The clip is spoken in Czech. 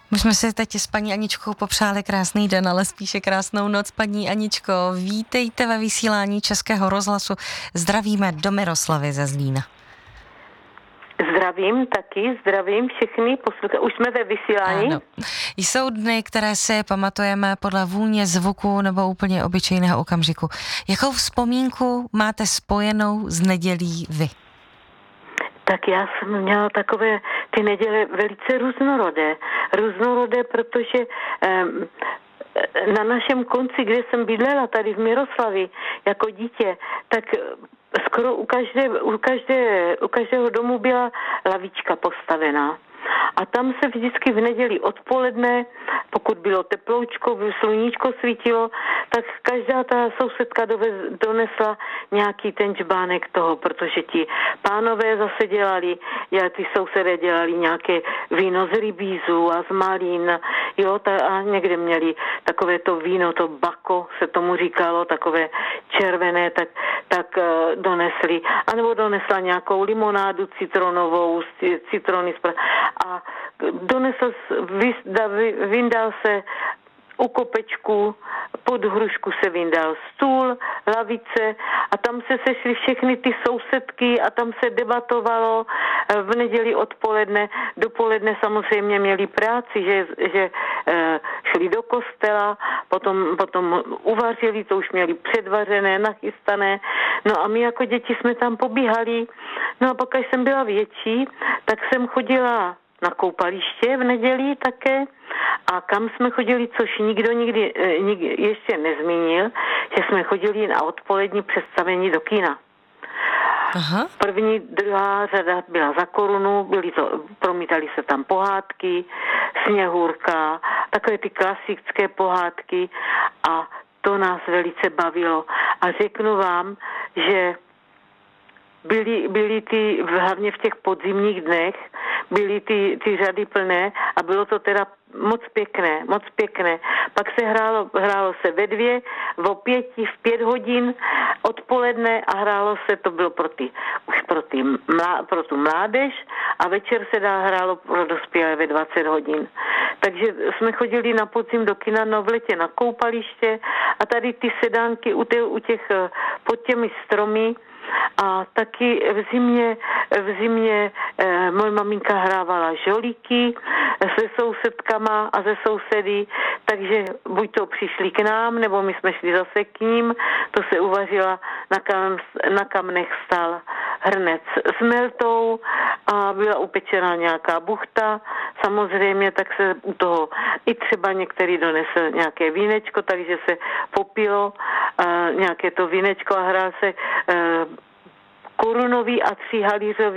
My jsme si teď s paní Aničkou popřáli krásný den, ale spíše krásnou noc. Paní Aničko, vítejte ve vysílání Českého rozhlasu. Zdravíme do Miroslavy ze Zlína. Zdravím všechny posluchače. Už jsme ve vysílání? Ano. Jsou dny, které si pamatujeme podle vůně, zvuku nebo úplně obyčejného okamžiku. Jakou vzpomínku máte spojenou s nedělí vy? Tak já jsem měla takové ty neděle velice různorodé, protože na našem konci, kde jsem bydlela, tady v Miroslavi, jako dítě, tak skoro u každého domu byla lavička postavená. A tam se vždycky v neděli odpoledne, pokud bylo teploučko, sluníčko svítilo, tak každá ta sousedka donesla nějaký ten džbánek toho, protože ti pánové zase ty sousedé dělali nějaké víno z rybízů a z malín, a někde měli takové to víno, to bako se tomu říkalo, takové červené, tak donesli, anebo donesla nějakou limonádu citronovou, citrony a vyndal se u kopečku, pod hrušku se vyndal stůl, lavice a tam se sešly všechny ty sousedky a tam se debatovalo v neděli odpoledne. Dopoledne samozřejmě měli práci, že šli do kostela, potom uvařili, to už měli předvařené, nachystané. No a my jako děti jsme tam pobíhali. No a pak, až jsem byla větší, tak jsem chodila na koupaliště v neděli také. A kam jsme chodili, což nikdo nikdy ještě nezmínil, že jsme chodili na odpolední představení do kina. Aha. První, druhá řada byla za korunu, promítali se tam pohádky, Sněhurka, takové ty klasické pohádky a to nás velice bavilo. A řeknu vám, že byly hlavně v těch podzimních dnech, byly ty řady plné a bylo to teda moc pěkné. Pak se hrálo se ve 2, v 5, v 5 hodin odpoledne a hrálo se, to bylo pro tu mládež a večer se hrálo pro dospělé ve 20 hodin. Takže jsme chodili na podzim do kina, no v létě na koupaliště a tady ty sedánky pod těmi stromy. A taky v zimě moje maminka hrávala žolíky se sousedkama a se sousedy, takže buď to přišli k nám, nebo my jsme šli zase k ním, to se uvařila, na kamnech stál hrnec s meltou a byla upečená nějaká buchta, samozřejmě, tak se u toho i třeba některý donesl nějaké vínečko, takže se popilo nějaké to vínečko a hrál se korunový a 3 halířový